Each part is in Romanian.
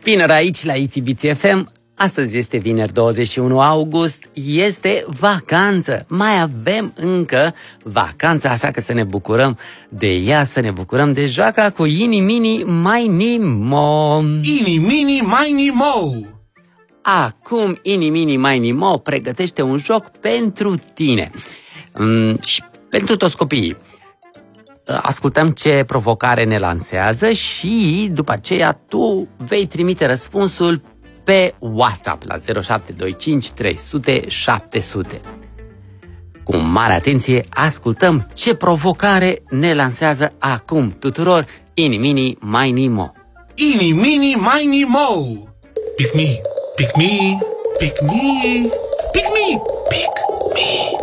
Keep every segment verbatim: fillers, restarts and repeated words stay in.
Bine, aici la Itzibiți F M. Astăzi este vineri douăzeci și unu august, este vacanță. Mai avem încă vacanță, așa că să ne bucurăm de ea, să ne bucurăm de joaca cu Ini Mini Mai Nimo. Ini Mini Mai Nimo. Acum Ini Mini Mai Nimo pregătește un joc pentru tine mm, și pentru toți copiii. Ascultăm ce provocare ne lansează și după aceea tu vei trimite răspunsul pe WhatsApp la zero șapte doi cinci trei sute șapte sute. Cu mare atenție ascultăm ce provocare ne lansează acum tuturor Ini Mini Mai Nimo. Ini Mini Mai Nimo. Pick me, pick me, pick me, pick me, pick me.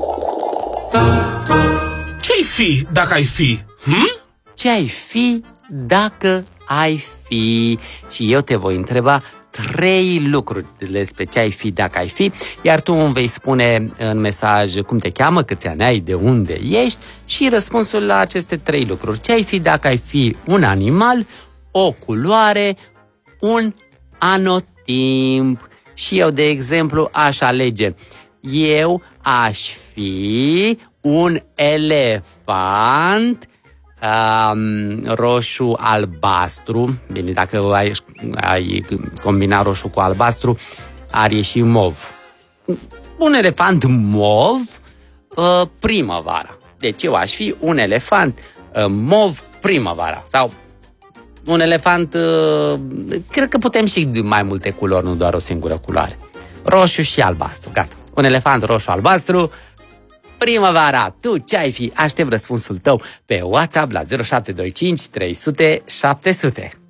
Ce-ai fi dacă ai fi? Hm? Ce ai fi dacă ai fi? Și eu te voi întreba trei lucruri despre ce ai fi dacă ai fi, iar tu îmi vei spune în mesaj cum te cheamă, câți ani ai, de unde ești și răspunsul la aceste trei lucruri. Ce ai fi dacă ai fi un animal, o culoare, un anotimp. Și eu, de exemplu, aș alege. Eu aș fi un elefant Um, roșu-albastru. Bine, dacă ai, ai combina roșu cu albastru, ar ieși mov. Un elefant mov uh, primăvara. Deci eu aș fi un elefant uh, mov primăvara. Sau un elefant uh, cred că putem și mai multe culori, nu doar o singură culoare. Roșu și albastru, gata. Un elefant roșu-albastru primăvara. Tu ce ai fi? Aștept răspunsul tău pe WhatsApp la zero șapte doi cinci trei sute șapte sute.